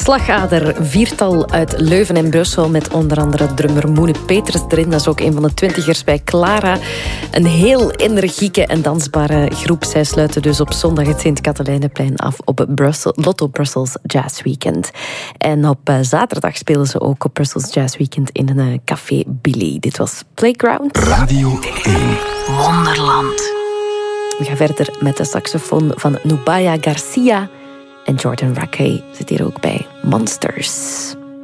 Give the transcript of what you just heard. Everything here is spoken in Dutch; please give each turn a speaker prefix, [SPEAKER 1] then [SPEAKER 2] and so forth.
[SPEAKER 1] Slagader, viertal uit Leuven en Brussel met onder andere drummer Moene Peters erin. Dat is ook een van de 20ers bij Clara. Een heel energieke en dansbare groep. Zij sluiten dus op zondag het Sint-Katelijnenplein af op Lotto Brussels Jazz Weekend. En op zaterdag spelen ze ook op Brussels Jazz Weekend in een café Billy. Dit was Playground.
[SPEAKER 2] Radio 1.
[SPEAKER 3] Wonderland.
[SPEAKER 1] We gaan verder met de saxofoon van Nubaya Garcia. En Jordan Rakei zit hier ook bij. Monsters.